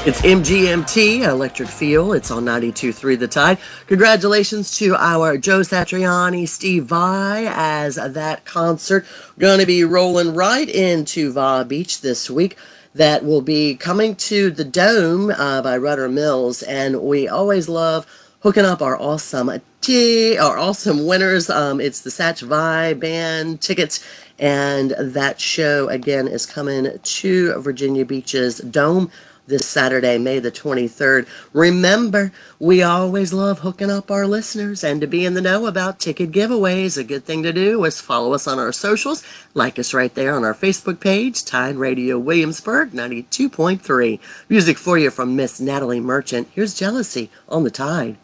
It's MGMT, Electric Feel. It's on 92.3 The Tide. Congratulations to our Joe Satriani, Steve Vai, as that concert. Going to be rolling right into Va Beach this week. That will be coming to the Dome by Rudder Mills. And we always love hooking up our awesome winners. It's the Satch Vai Band tickets. And that show, again, is coming to Virginia Beach's Dome this Saturday, May the 23rd. Remember, we always love hooking up our listeners, and to be in the know about ticket giveaways, a good thing to do is follow us on our socials. Like us right there on our Facebook page, Tide Radio Williamsburg 92.3. Music for you from Miss Natalie Merchant. Here's Jealousy on the Tide.